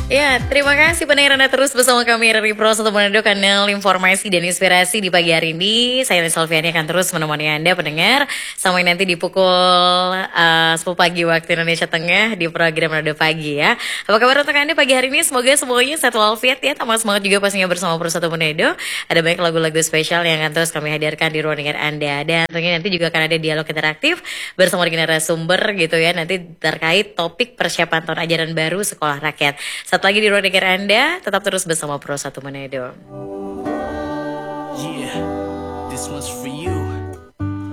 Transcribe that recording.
Ya, terima kasih pendengar Anda terus bersama kami dari Pro 1 Manado, kanal informasi dan inspirasi di pagi hari ini. Saya Lisa Alfiani akan terus menemani Anda pendengar sampai nanti di pukul 10 pagi waktu Indonesia Tengah di program Manado Pagi ya. Apa kabar untuk Anda pagi hari ini? Semoga semuanya sehat walafiat ya. Tambah semangat juga pastinya bersama Pro 1 Manado. Ada banyak lagu-lagu spesial yang akan terus kami hadirkan di ruang dengar Anda. Dan tentunya nanti juga akan ada dialog interaktif bersama dengan narasumber gitu ya. Nanti terkait topik persiapan tahun ajaran baru sekolah rakyat. Satu lagi di ruang dengar Anda, tetap terus bersama Pro 1 Manado. Yeah, this one's for you.